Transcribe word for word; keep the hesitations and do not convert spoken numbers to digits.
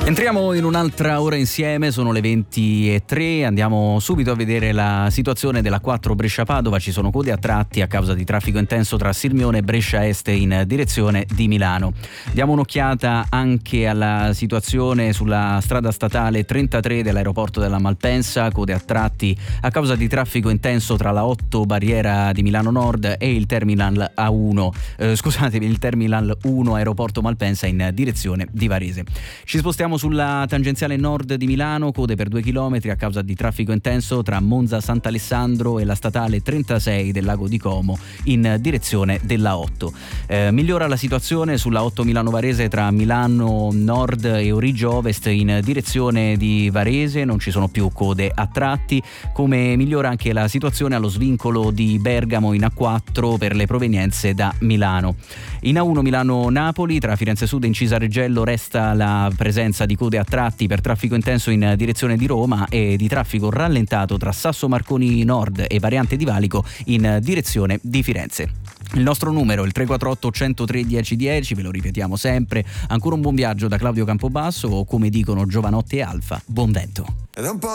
Entriamo in un'altra ora insieme, sono le venti e tre, andiamo subito a vedere la situazione della quattro Brescia-Padova. Ci sono code a tratti a causa di traffico intenso tra Sirmione e Brescia Est in direzione di Milano. Diamo un'occhiata anche alla situazione sulla strada statale trentatré dell'aeroporto della Malpensa, code a tratti a causa di traffico intenso tra la otto barriera di Milano Nord e il terminal A uno, eh, scusatevi, il terminal uno aeroporto Malpensa in direzione di Varese. Ci spostiamo sulla tangenziale nord di Milano, code per due chilometri a causa di traffico intenso tra Monza Sant'Alessandro e la statale trentasei del Lago di Como in direzione della otto. Eh, migliora la situazione sulla otto Milano Varese tra Milano Nord e Origio Ovest in direzione di Varese, non ci sono più code a tratti, come migliora anche la situazione allo svincolo di Bergamo in A quattro per le provenienze da Milano. In A uno Milano Napoli tra Firenze Sud e Incisa Reggello resta la presenza di code a tratti per traffico intenso in direzione di Roma e di traffico rallentato tra Sasso Marconi Nord e variante di Valico in direzione di Firenze. Il nostro numero è il tre quattro otto uno zero tre uno zero uno zero, ve lo ripetiamo sempre. Ancora un buon viaggio da Claudio Campobasso o, come dicono Giovanotti e Alfa, buon vento. Ed è un po'